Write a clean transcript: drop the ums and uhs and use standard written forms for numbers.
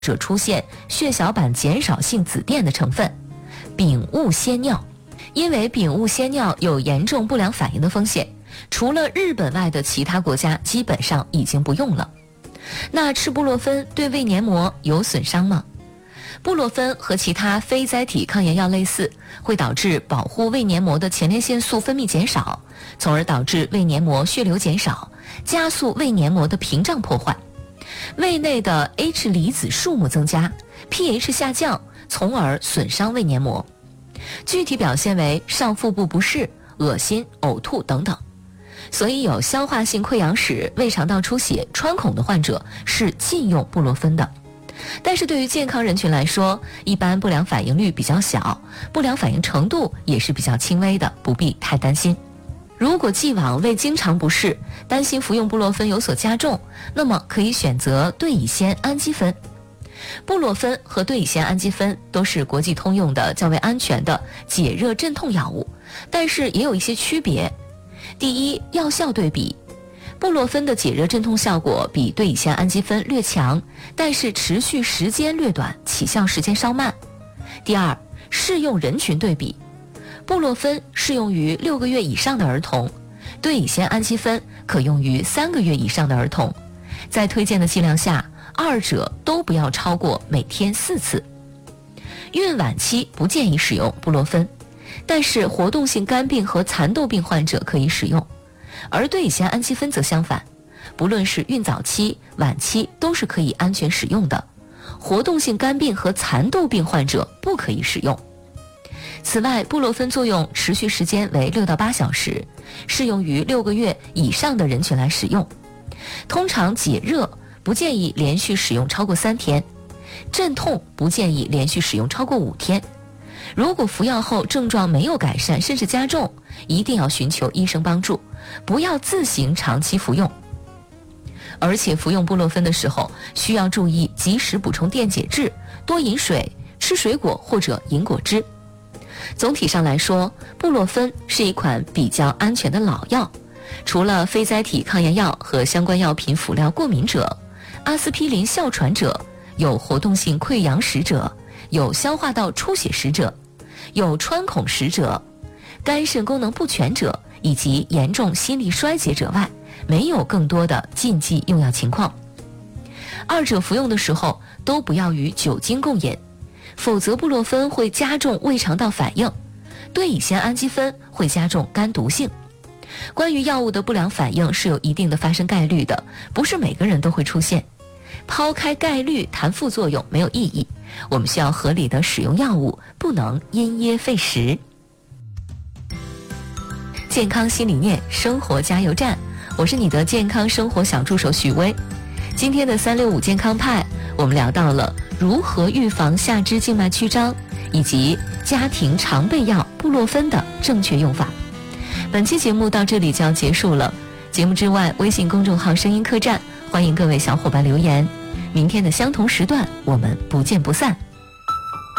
者出现血小板减少性紫癜的成分丙戊酰尿。因为丙戊酰尿有严重不良反应的风险，除了日本外的其他国家基本上已经不用了。那吃布洛芬对胃黏膜有损伤吗？布洛芬和其他非甾体抗炎药类似，会导致保护胃黏膜的前列腺素分泌减少，从而导致胃黏膜血流减少，加速胃黏膜的屏障破坏，胃内的 H 离子数目增加， pH 下降，从而损伤胃黏膜。具体表现为上腹部不适、恶心、呕吐等等。所以有消化性溃疡史、胃肠道出血、穿孔的患者是禁用布洛芬的。但是对于健康人群来说，一般不良反应率比较小，不良反应程度也是比较轻微的，不必太担心。如果既往胃经常不适，担心服用布洛芬有所加重，那么可以选择对乙酰氨基酚。布洛芬和对乙酰氨基酚都是国际通用的较为安全的解热镇痛药物，但是也有一些区别。第一，药效对比，布洛芬的解热镇痛效果比对乙酰氨基酚略强，但是持续时间略短，起效时间稍慢。第二，适用人群对比，布洛芬适用于6个月以上的儿童，对乙酰氨基酚可用于3个月以上的儿童。在推荐的剂量下，二者都不要超过每天4次。孕晚期不建议使用布洛芬，但是活动性肝病和蚕豆病患者可以使用。而对乙酰氨基酚则相反，不论是孕早期、晚期都是可以安全使用的，活动性肝病和蚕豆病患者不可以使用。此外，布洛芬作用持续时间为6到8小时，适用于6个月以上的人群来使用。通常解热不建议连续使用超过3天，镇痛不建议连续使用超过5天。如果服药后症状没有改善甚至加重，一定要寻求医生帮助，不要自行长期服用。而且服用布洛芬的时候需要注意及时补充电解质，多饮水，吃水果或者饮果汁。总体上来说，布洛芬是一款比较安全的老药，除了非甾体抗炎药和相关药品辅料过敏者，阿司匹林哮喘者，有活动性溃疡史者，有消化道出血史者，有穿孔史者，肝肾功能不全者以及严重心力衰竭者外，没有更多的禁忌用药情况。二者服用的时候都不要与酒精共饮，否则布洛芬会加重胃肠道反应，对乙酰氨基酚会加重肝毒性。关于药物的不良反应是有一定的发生概率的，不是每个人都会出现。抛开概率谈副作用没有意义，我们需要合理的使用药物，不能因噎废食。健康新理念，生活加油站，我是你的健康生活小助手许巍。今天的365健康派，我们聊到了如何预防下肢静脉曲张，以及家庭常备药布洛芬的正确用法。本期节目到这里就要结束了，节目之外，微信公众号声音客栈，欢迎各位小伙伴留言。明天的相同时段，我们不见不散。